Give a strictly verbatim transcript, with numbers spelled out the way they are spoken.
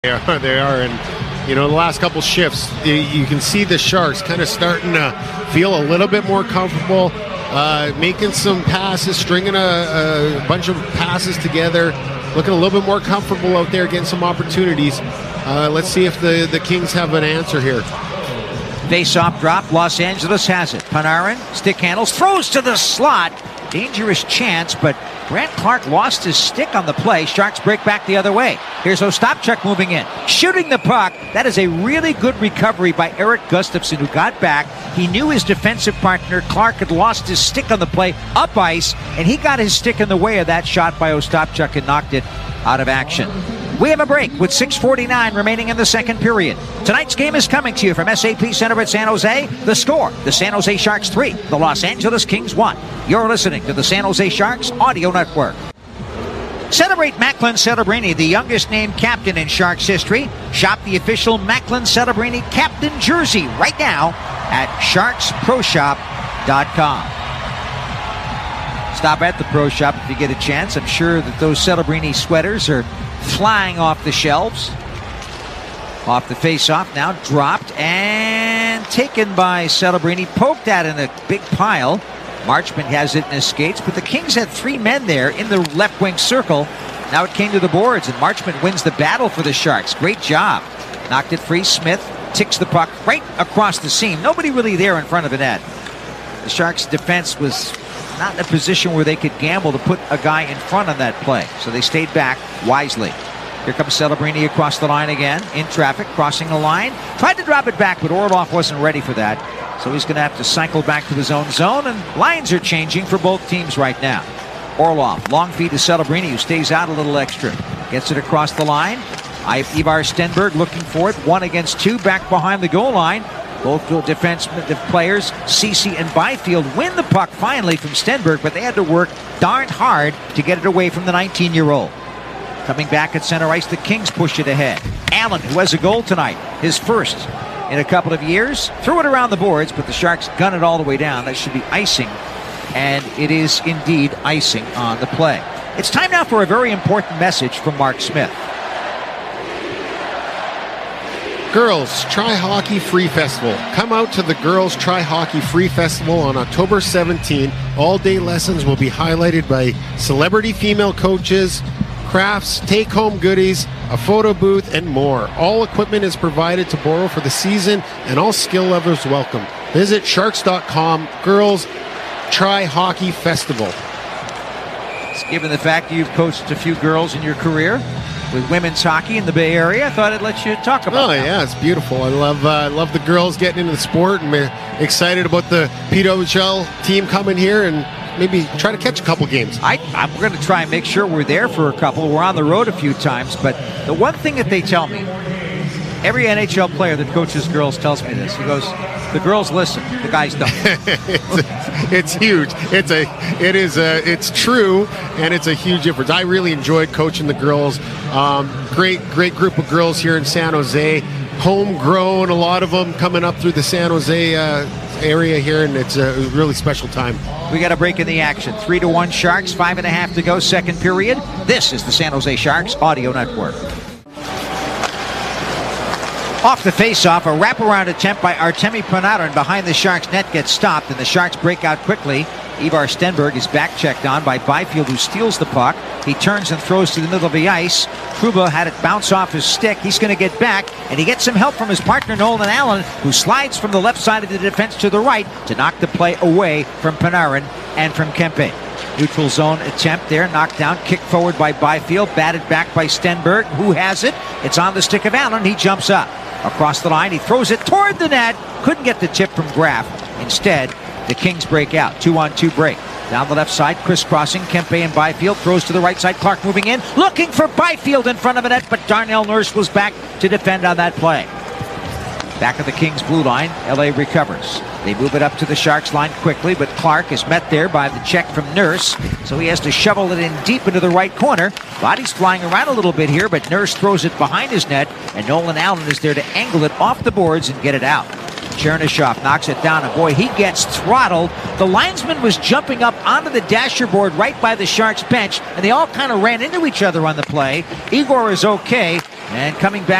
They are, they are, and you know, the last couple shifts, you, you can see the Sharks kind of starting to feel a little bit more comfortable, uh, making some passes, stringing a, a bunch of passes together, looking a little bit more comfortable out there, getting some opportunities. Uh, let's see if the, the Kings have an answer here. Face-off drop, Los Angeles has it. Panarin, stick handles, throws to the slot. Dangerous chance, but Grant Clark lost his stick on the play. Sharks break back the other way. Here's Ostapchuk moving in, shooting the puck. That is a really good recovery by Erik Gustafsson, who got back. He knew his defensive partner, Clark, had lost his stick on the play up ice, and he got his stick in the way of that shot by Ostapchuk and knocked it out of action. We have a break with six forty-nine remaining in the second period. Tonight's game is coming to you from S A P Center at San Jose. The score, the San Jose Sharks three, the Los Angeles Kings one. You're listening to the San Jose Sharks Audio Network. Celebrate Macklin Celebrini, the youngest named captain in Sharks history. Shop the official Macklin Celebrini captain jersey right now at sharks pro shop dot com. Stop at the Pro Shop if you get a chance. I'm sure that those Celebrini sweaters are flying off the shelves. Off the face-off, now dropped and taken by Celebrini, poked at in a big pile. Marchment has it in his skates, but the Kings had three men there in the left wing circle. Now it came to the boards, and Marchment wins the battle for the Sharks. Great job. Knocked it free. Smith ticks the puck right across the seam. Nobody really there in front of the net. The Sharks' defense was not in a position where they could gamble to put a guy in front on that play, so they stayed back wisely. Here comes Celebrini across the line again, in traffic, crossing the line. Tried to drop it back, but Orlov wasn't ready for that, so he's going to have to cycle back to his own zone, and lines are changing for both teams right now. Orlov, long feed to Celebrini, who stays out a little extra. Gets it across the line. Ivar Stenberg looking for it, one against two, back behind the goal line. Both defensemen, the players, Ceci and Byfield, win the puck finally from Stenberg, but they had to work darn hard to get it away from the nineteen-year-old. Coming back at center ice, the Kings push it ahead. Allen, who has a goal tonight, his first in a couple of years, threw it around the boards, but the Sharks gun it all the way down. That should be icing, and it is indeed icing on the play. It's time now for a very important message from Mark Smith. Girls Try Hockey Free Festival. Come out to the Girls Try Hockey Free Festival on October seventeenth. All-day lessons will be highlighted by celebrity female coaches, crafts, take-home goodies, a photo booth, and more. All equipment is provided to borrow for the season, and all skill levels welcome. Visit sharks dot com. Girls Try Hockey Festival. Given the fact you've coached a few girls in your career with women's hockey in the Bay Area, I thought I'd let you talk about it. Oh, that. Yeah, it's beautiful. I love uh, love the girls getting into the sport, and we're excited about the P W H L team coming here and maybe try to catch a couple games. I, I'm going to try and make sure we're there for a couple. We're on the road a few times, but the one thing that they tell me, every N H L player that coaches girls tells me this. He goes, the girls listen, the guys don't. it's, it's huge. It's a, it is a, it's true, and it's a huge difference. I really enjoyed coaching the girls. Um, great, great group of girls here in San Jose. Homegrown, a lot of them coming up through the San Jose uh, area here, and it's a really special time. We got a break in the action. Three to one Sharks, five and a half to go, second period. This is the San Jose Sharks Audio Network. Off the face-off, a wraparound attempt by Artemi Panarin behind the Sharks net gets stopped, and the Sharks break out quickly. Ivar Stenberg is back-checked on by Byfield, who steals the puck. He turns and throws to the middle of the ice. Trouba had it bounce off his stick. He's going to get back, and he gets some help from his partner, Nolan Allen, who slides from the left side of the defense to the right to knock the play away from Panarin and from Kempe. Neutral zone attempt there, knocked down, kicked forward by Byfield, batted back by Stenberg, who has it. It's on the stick of Allen. He jumps up. Across the line, he throws it toward the net. Couldn't get the tip from Graf. Instead, the Kings break out. Two-on-two break. Down the left side, crisscrossing. Kempe and Byfield. Throws to the right side. Clark moving in. Looking for Byfield in front of the net, but Darnell Nurse was back to defend on that play. Back of the Kings' blue line, L A recovers. They move it up to the Sharks line quickly, but Clark is met there by the check from Nurse, so he has to shovel it in deep into the right corner. Body's flying around a little bit here, but Nurse throws it behind his net, and Nolan Allen is there to angle it off the boards and get it out. Chernyshov knocks it down, and boy, he gets throttled. The linesman was jumping up onto the dasher board right by the Sharks bench, and they all kind of ran into each other on the play. Igor is okay, And coming back